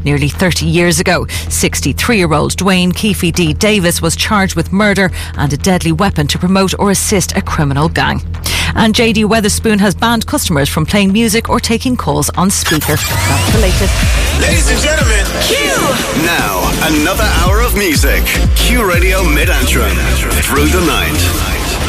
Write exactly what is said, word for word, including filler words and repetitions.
Nearly thirty years ago, sixty-three-year-old Dwayne Keefe D. Davis was charged with murder and a deadly weapon to promote or assist a criminal gang. And J D Wetherspoon has banned customers from playing music or taking calls on speaker. That's the latest. Ladies and gentlemen, Q! Now, another hour of music. Q Radio Mid Antrim. Through the night.